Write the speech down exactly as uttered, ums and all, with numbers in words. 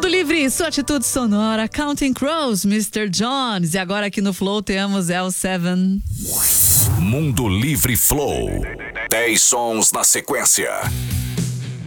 Mundo Livre, sua atitude sonora, Counting Crows, mister Jones. E agora aqui no Flow temos L sete. Mundo Livre Flow. dez sons na sequência.